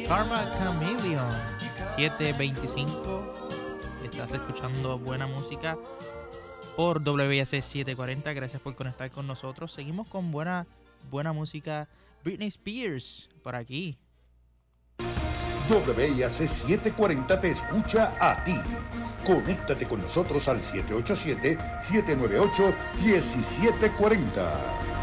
Karma Chameleon, 7:25. Estás escuchando buena música por WIAC 740. Gracias por conectar con nosotros. Seguimos con buena música. Britney Spears por aquí. WIAC 740 te escucha a ti. Conéctate con nosotros al 787-798-1740.